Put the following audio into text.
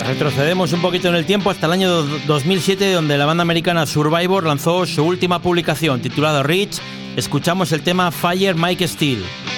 Retrocedemos un poquito en el tiempo hasta el año 2007, donde la banda americana Survivor lanzó su última publicación titulada Rich. Escuchamos el tema Fire Mike Steel.